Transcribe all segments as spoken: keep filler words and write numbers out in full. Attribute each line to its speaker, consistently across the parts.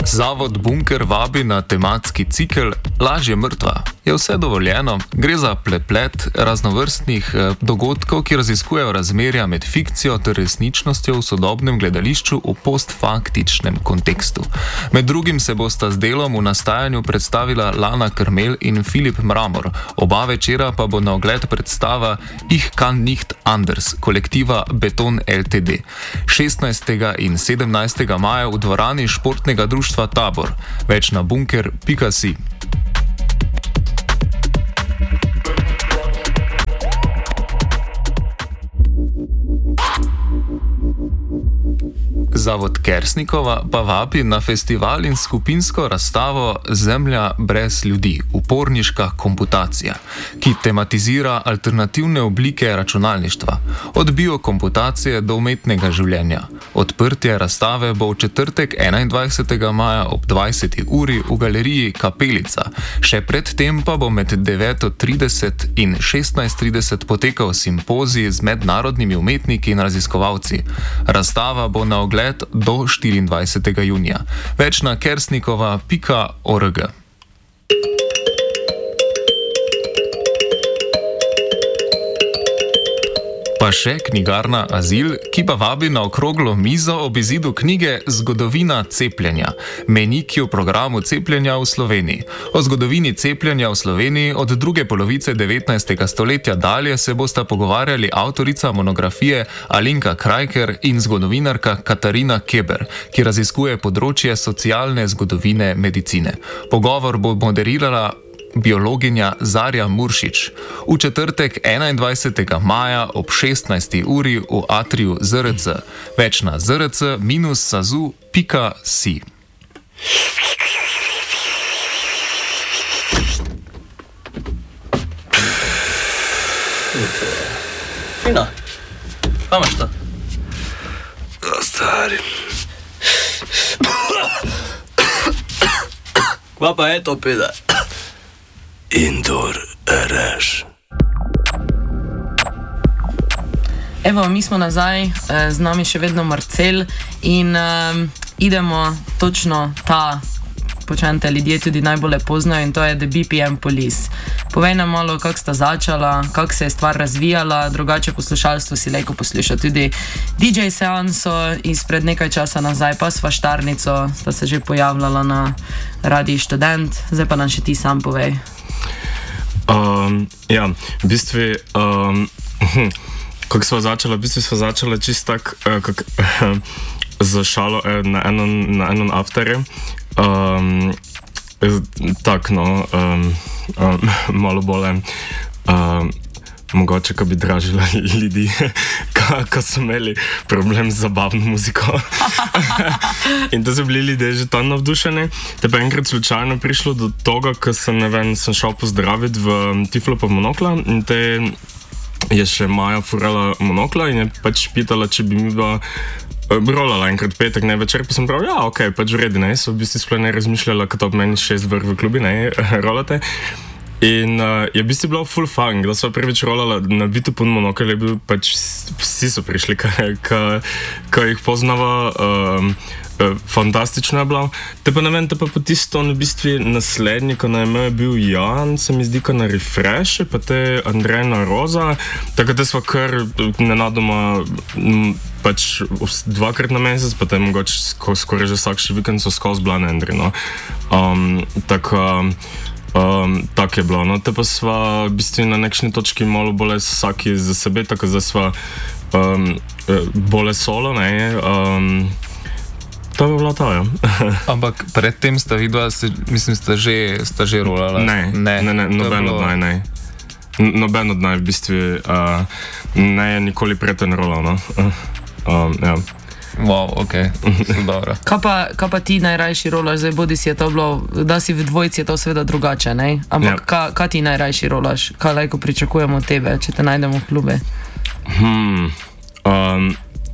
Speaker 1: Zavod Bunker vabi na tematski cikel Lažje mrtva. Je vse dovoljeno? Gre za preplet raznovrstnih eh, dogodkov, ki raziskujejo razmerja med fikcijo ter resničnostjo v sodobnem gledališču v postfaktičnem kontekstu. Med drugim se bosta z delom v nastajanju predstavila Lana Krmel in Filip Mramor. Oba večera pa bo na ogled predstava Ich kann nicht anders kolektiva Beton L T D. šestnajstega in sedemnajstega maja v dvorani športnega društva Tabor. Več na bunker pika si. Zavod Kersnikova pa vabi na festival in skupinsko razstavo Zemlja brez ljudi, uporniška komputacija, ki tematizira alternativne oblike računalništva, od biokomputacije do umetnega življenja. Odprtje razstave bo v četrtek enaindvajsetega maja ob dvajseti uri v galeriji Kapelica. Še predtem pa bo med deveto trideset in šestnajst trideset potekal simpozij z mednarodnimi umetniki in raziskovalci. Razstava bo na ogled do štiriindvajsetega junija. Več na kersnikova pika org. Pa še knjigarna Azil, ki pa vabi na okroglo mizo ob izidu knjige Zgodovina cepljenja. Mejnik v programu cepljenja v Sloveniji. O zgodovini cepljenja v Sloveniji od druge polovice devetnajstega stoletja dalje se bosta pogovarjali avtorica monografije Alenka Krajker in zgodovinarka Katarina Keber, ki raziskuje področje socialne zgodovine medicine. Pogovor bo moderirala biologinja Zarja Muršič. V četrtek enaindvajsetega maja ob šestnajsti uri v atriju Z R C. Več na zrc dash sazu pika si.
Speaker 2: Fino. Pa imaš to?
Speaker 3: Stari.
Speaker 2: Kva pa je to pide?
Speaker 3: Indoor reš.
Speaker 4: Evo, mi smo nazaj, z nami še vedno Marcel in um, idemo točno ta počente ljudje tudi najbolje poznajo in to je The B P M Police. Povej nam malo, kako sta začala, kako se je stvar razvijala, drugače poslušalstvo si lejko posluša tudi D J seanso izpred nekaj časa nazaj, pa sva Štarnico, sta se že pojavljala na Radiju Študent, zdaj pa nam še ti sam povej.
Speaker 5: Um, ja, v bistvu, um, kako smo začeli, v bistvu smo začeli čisto tako, uh, kako uh, za šalo uh, na enom, na enom afterju. Um, tako, no, um, um, malo bolje, um, mogoče, ko bi dražila ljudi, ko so imeli problem z zabavno muziko. In to so bili ljudje že tam navdušeni. Te pa enkrat slučajno prišlo do toga, ko sem, ne vem, sem šel pozdraviti v Tiflo pa Monokla in te je še Maja furala Monokla in je pač pitala, če bi mi bila rolala enkrat petek, ne, večer pa sem prav, ja, okej, okay, pač vredi, ne, so v bistvu sploh ne razmišljala, kot ob meni šest vrh v klubi, ne, rolate. In uh, je v bistvu bilo full fun, da so prvič rolala na Bitu pun Monokel, je bil pač, vsi so prišli, ko jih poznava, um, uh, fantastično je bilo. Te pa ne vem, te pa po tisto, v bistvu naslednji, ko na ime je bil Jan, se mi zdi, ko na Refresh, pa te Andrejna Roza, tako da smo kar nenadoma m, pač dvakrat na mesec, pa te mogoče sko, skoraj že vsakši vikend so skozi bila na Andri, no. Um, tako, Um, tako je bilo, no, te pa sva v bistvu na nekšni točki malo bolje vsaki za sebe, tako da sva um, bolje solo, ne, um, to bi bilo to, ja.
Speaker 1: Ampak predtem sta videla, mislim, sta že, sta že rolala?
Speaker 5: Ne, ne, ne, ne noben bilo... od naj, ne. Noben od naj v bistvu uh, ne je nikoli preten rolal, no. Um, ja.
Speaker 1: Wow, ok, dobro.
Speaker 4: Kaj pa, kaj pa ti najrajši rolaš? Zdaj, bodi si je to bilo, da si v dvojici je to seveda drugače, ne? Ampak ja. kaj, kaj ti najrajši rolaš? Kaj lajko pričakujemo od tebe, če te najdemo v klube?
Speaker 5: Hmm, um,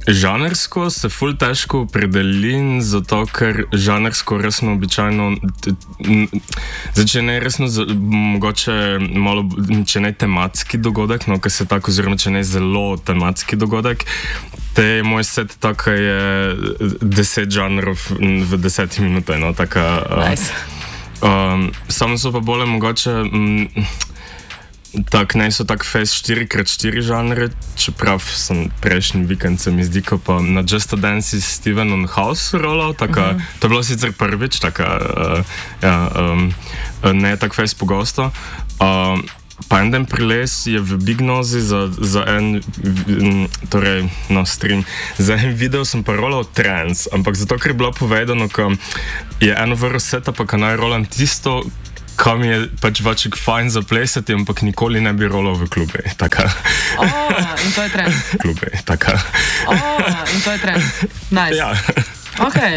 Speaker 5: žanrsko se ful težko opredelim, zato ker žanrsko resno običajno, zdaj, če ne resno, mogoče malo, če ne tematski dogodek, no, ker se tako, oziroma če ne zelo tematski dogodek, te je moj set taka je deset žanrov v deseti minutaj, no, taka...
Speaker 4: Nice.
Speaker 5: Um, samo so pa bolje mogoče... Um, Tak, ne so tak fest štiri krat štiri žanre, čeprav sem prejšnji vikend se mi zdi, ko pa na Just a Dance iz Steven on House rolal, taka, uh-huh. To je bilo sicer prvič, taka, uh, ja, um, ne tak fest pogosto. Uh, pa en den priles je v Big Nozi za, za en, torej, no, stream, za en video sem pa rolal trance, ampak zato, ker je bilo povedano, ko je eno vrlo seta, pa ka naj rolam tisto, kam je pač vaček fajn zaplesati, ampak nikoli ne bi rolal v klube, taka.
Speaker 4: O, in to je trend.
Speaker 5: Klube, taka.
Speaker 4: O, in to je trend. Nice.
Speaker 5: Ja.
Speaker 4: Ok.